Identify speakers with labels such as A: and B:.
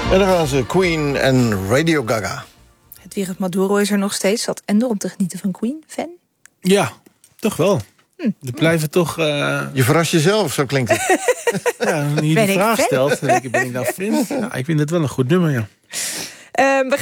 A: En dan gaan ze Queen en Radio Gaga.
B: Hedwig Maduro is er nog steeds. Zat Ender om te genieten van Queen, fan?
C: Ja, toch wel. Er blijven toch...
A: Je verrast jezelf, zo klinkt het.
C: Ja, als je de vraag stelt, dan denk ik, ben ik nou fan? Ja, ik vind het wel een goed nummer, ja.
B: We